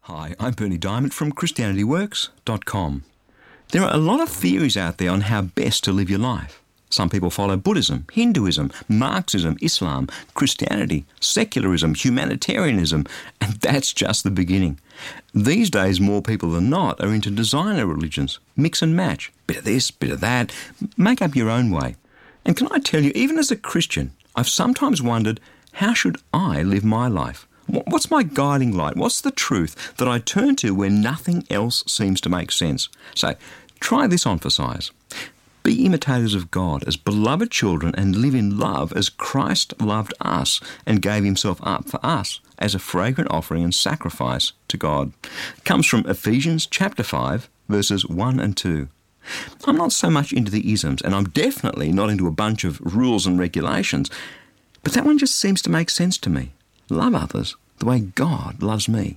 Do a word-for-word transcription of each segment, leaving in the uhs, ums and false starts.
Hi, I'm Berni Dymet from Christianity Works dot com. There are a lot of theories out there on how best to live your life. Some people follow Buddhism, Hinduism, Marxism, Islam, Christianity, secularism, humanitarianism, and that's just the beginning. These days, more people than not are into designer religions. Mix and match. Bit of this, bit of that. Make up your own way. And can I tell you, even as a Christian, I've sometimes wondered, how should I live my life? What's my guiding light? What's the truth that I turn to when nothing else seems to make sense? So, try this on for size. Be imitators of God as beloved children and live in love as Christ loved us and gave himself up for us as a fragrant offering and sacrifice to God. It comes from Ephesians chapter five, verses one and two. I'm not so much into the isms, and I'm definitely not into a bunch of rules and regulations, but that one just seems to make sense to me. Love others the way God loves me.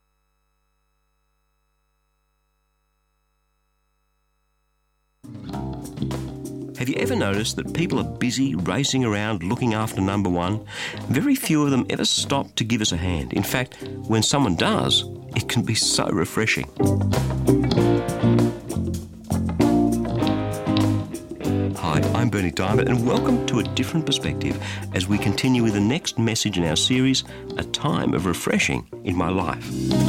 Have you ever noticed that people are busy racing around looking after number one? Very few of them ever stop to give us a hand. In fact, when someone does, it can be so refreshing. Hi, I'm Berni Dymet, and welcome to A Different Perspective as we continue with the next message in our series, A Time of Refreshing in My Life.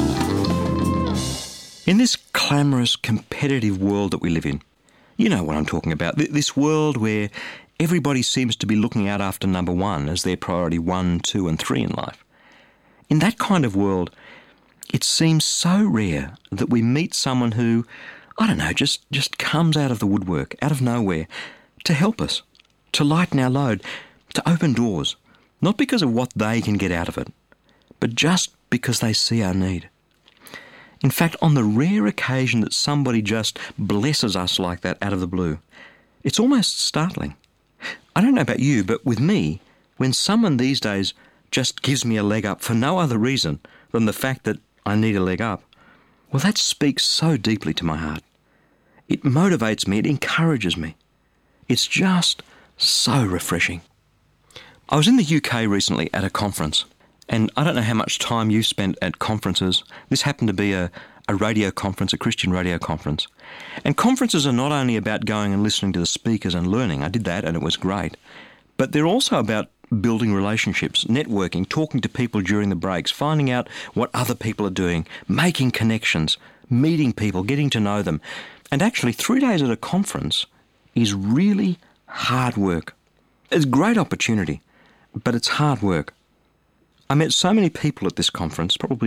In this clamorous, competitive world that we live in, you know what I'm talking about, this world where everybody seems to be looking out after number one as their priority one, two and three in life. In that kind of world, it seems so rare that we meet someone who, I don't know, just, just comes out of the woodwork, out of nowhere, to help us, to lighten our load, to open doors, not because of what they can get out of it, but just because they see our need. In fact, on the rare occasion that somebody just blesses us like that out of the blue, it's almost startling. I don't know about you, but with me, when someone these days just gives me a leg up for no other reason than the fact that I need a leg up, well, that speaks so deeply to my heart. It motivates me, it encourages me. It's just so refreshing. I was in the U K recently at a conference, and I don't know how much time you've spent at conferences. This happened to be a, a radio conference, a Christian radio conference. And conferences are not only about going and listening to the speakers and learning. I did that and it was great. But they're also about building relationships, networking, talking to people during the breaks, finding out what other people are doing, making connections, meeting people, getting to know them. And actually, three days at a conference is really hard work. It's a great opportunity, but it's hard work. I met so many people at this conference, probably